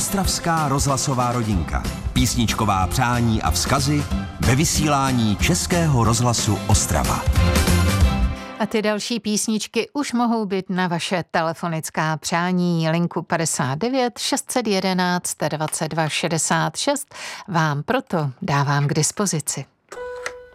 Ostravská rozhlasová rodinka. Písničková přání a vzkazy ve vysílání Českého rozhlasu Ostrava. A ty další písničky už mohou být na vaše telefonická přání. Linku 59 611 22 66 vám proto dávám k dispozici.